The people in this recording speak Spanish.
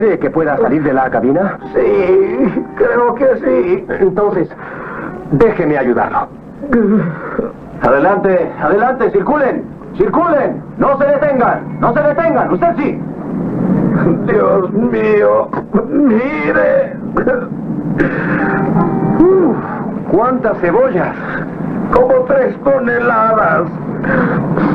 ¿Cree que pueda salir de la cabina? Sí, creo que sí. Entonces, déjeme ayudarlo. Adelante, adelante, circulen, circulen. No se detengan, no se detengan. Usted sí. Dios mío, mire. ¿Cuántas cebollas? Como 3 toneladas.